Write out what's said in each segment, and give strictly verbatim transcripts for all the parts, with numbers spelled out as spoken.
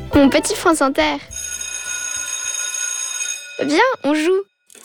Mon petit France Inter. Viens, on joue.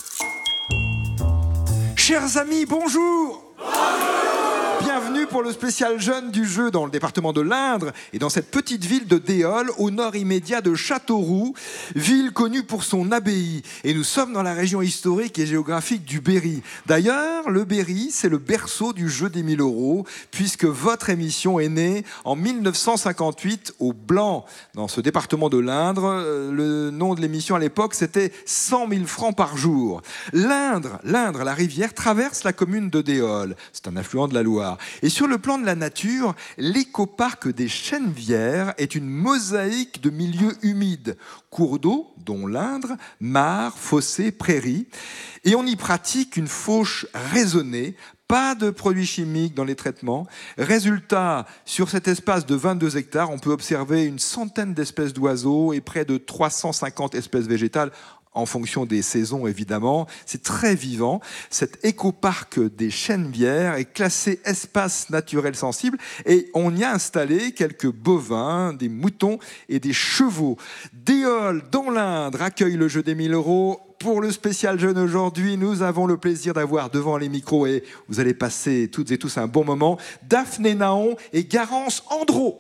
Chers amis, bonjour. Bienvenue pour le spécial jeune du jeu dans le département de l'Indre et dans cette petite ville de Déol, au nord immédiat de Châteauroux, ville connue pour son abbaye. Et nous sommes dans la région historique et géographique du Berry. D'ailleurs, le Berry, c'est le berceau du jeu des mille euros, puisque votre émission est née en mille neuf cent cinquante-huit au Blanc, dans ce département de l'Indre. Le nom de l'émission à l'époque, c'était cent mille francs par jour. L'Indre, l'Indre, la rivière, traverse la commune de Déol. C'est un affluent de la Loire. Et sur le plan de la nature, l'écoparc des Chenevières est une mosaïque de milieux humides. Cours d'eau, dont l'Indre, mares, fossés, prairies. Et on y pratique une fauche raisonnée. Pas de produits chimiques dans les traitements. Résultat, sur cet espace de vingt-deux hectares, on peut observer une centaine d'espèces d'oiseaux et près de trois cent cinquante espèces végétales, en fonction des saisons évidemment. C'est très vivant. Cet écoparc des Chenevières est classé espace naturel sensible et on y a installé quelques bovins, des moutons et des chevaux. Déol, dans l'Indre, accueille le jeu des mille euros. Pour le spécial jeune aujourd'hui, nous avons le plaisir d'avoir devant les micros, et vous allez passer toutes et tous un bon moment, Daphné Naon et Garance Andro.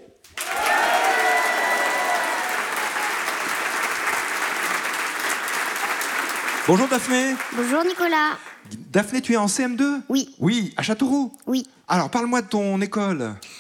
Bonjour Daphné. Bonjour Nicolas. Daphné, tu es en C M deux ? Oui. Oui, à Châteauroux ? Oui. Alors, parle-moi de ton école.